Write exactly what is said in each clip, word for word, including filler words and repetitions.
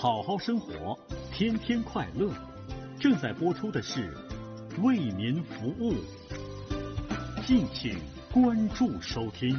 好好生活，天天快乐。正在播出的是为民服务，敬请关注收听。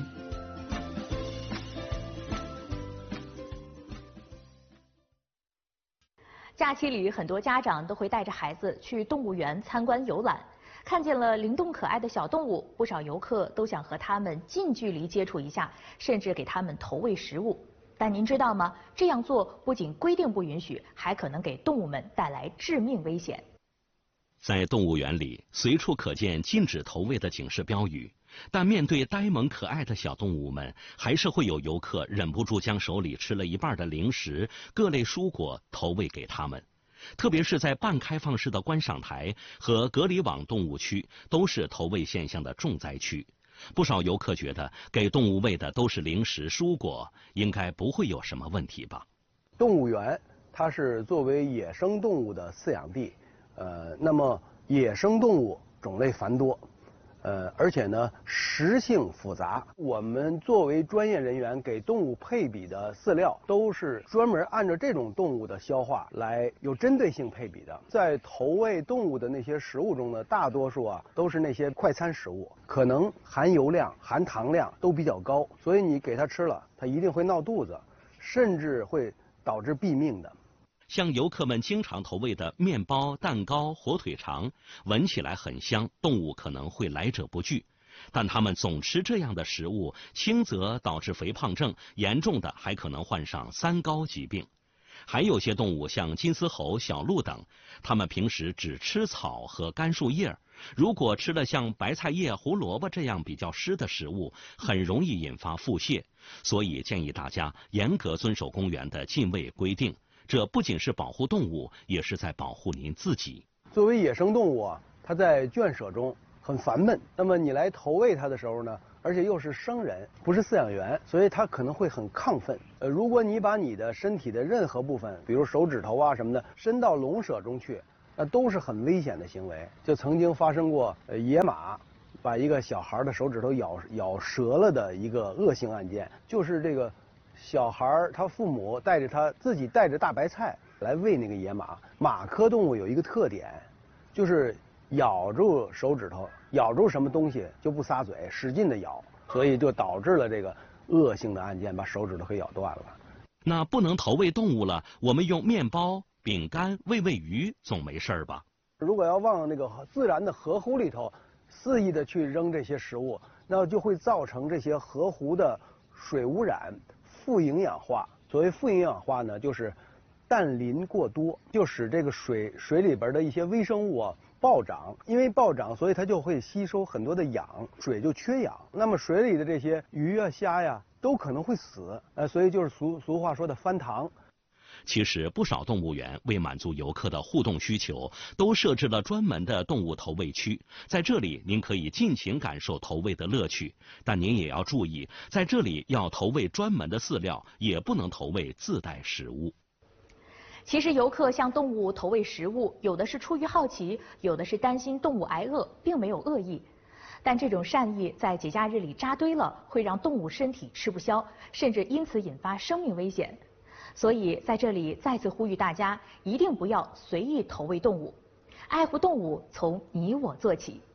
假期里，很多家长都会带着孩子去动物园参观游览，看见了灵动可爱的小动物，不少游客都想和它们近距离接触一下，甚至给它们投喂食物。但您知道吗？这样做不仅规定不允许，还可能给动物们带来致命危险。 在动物园里，随处可见禁止投喂的警示标语，但面对呆萌可爱的小动物们，还是会有游客忍不住将手里吃了一半的零食、各类蔬果投喂给它们。特别是在半开放式的观赏台和隔离网动物区，都是投喂现象的重灾区。不少游客觉得给动物喂的都是零食蔬果，应该不会有什么问题吧。 动物园它是作为野生动物的饲养地，呃，那么野生动物种类繁多，呃，而且呢食性复杂。我们作为专业人员给动物配比的饲料，都是专门按照这种动物的消化来有针对性配比的。在投喂动物的那些食物中呢，大多数啊都是那些快餐食物，可能含油量、含糖量都比较高，所以你给它吃了，它一定会闹肚子，甚至会导致毙命的。 像游客们经常投喂的面包、蛋糕、火腿肠，闻起来很香，动物可能会来者不拒。但它们总吃这样的食物，轻则导致肥胖症，严重的还可能患上三高疾病。还有些动物像金丝猴、小鹿等，它们平时只吃草和干树叶，如果吃了像白菜叶、胡萝卜这样比较湿的食物，很容易引发腹泻。所以建议大家严格遵守公园的禁喂规定。这不仅是保护动物，也是在保护您自己。 作为野生动物啊，它在圈舍中很烦闷。那么你来投喂它的时候呢，而且又是生人，不是饲养员，所以它可能会很亢奋。呃，如果你把你的身体的任何部分，比如手指头啊什么的，伸到笼舍中去，那都是很危险的行为。就曾经发生过，呃，野马把一个小孩的手指头咬咬折了的一个恶性案件，就是这个。小孩他父母带着他自己带着大白菜来喂那个野马。马科动物有一个特点，就是咬住手指头，咬住什么东西就不撒嘴，使劲的咬，所以就导致了这个恶性的案件，把手指头给咬断了。 那不能投喂动物了，我们用面包、饼干喂喂鱼总没事吧？ 如果要往那个自然的河湖里头肆意的去扔这些食物，那就会造成这些河湖的水污染。富营养化，所谓富营养化呢，就是氮磷过多，就使这个水水里边的一些微生物啊暴涨，因为暴涨，所以它就会吸收很多的氧，水就缺氧。那么水里的这些鱼啊、虾呀，都可能会死，呃，所以就是俗俗话说的翻塘。 其实不少动物园为满足游客的互动需求，都设置了专门的动物投喂区，在这里您可以尽情感受投喂的乐趣。但您也要注意，在这里要投喂专门的饲料，也不能投喂自带食物。 其实游客向动物投喂食物，有的是出于好奇，有的是担心动物挨饿，并没有恶意。但这种善意在节假日里扎堆了，会让动物身体吃不消，甚至因此引发生命危险。所以在这里再次呼吁大家，一定不要随意投喂动物，爱护动物从你我做起。